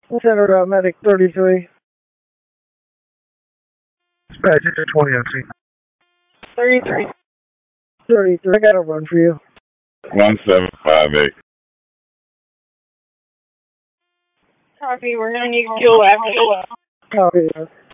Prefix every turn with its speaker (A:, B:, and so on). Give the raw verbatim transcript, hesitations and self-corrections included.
A: Center uh, Medic thirty-three.
B: Dispatch two twenty O T.
A: thirty-three. thirty-three. I got a run for you.
C: one seven five eight.
D: Copy, we're gonna need fuel after.
A: Copy that.